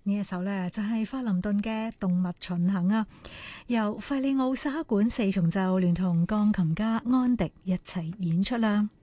呢一首呢，就係法林頓嘅《動物巡行》啊，由費里奧沙克管四重奏聯同鋼琴家安迪一齊演出啦。